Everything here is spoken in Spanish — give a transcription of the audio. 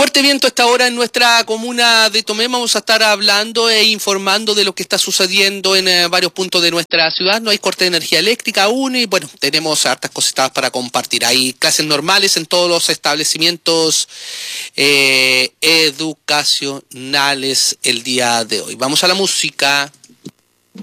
Fuerte viento a esta hora en nuestra comuna de Tomé. Vamos a estar hablando e informando de lo que está sucediendo en varios puntos de nuestra ciudad. No hay corte de energía eléctrica aún y bueno, tenemos hartas cositas para compartir. Hay clases normales en todos los establecimientos educacionales el día de hoy. Vamos a la música.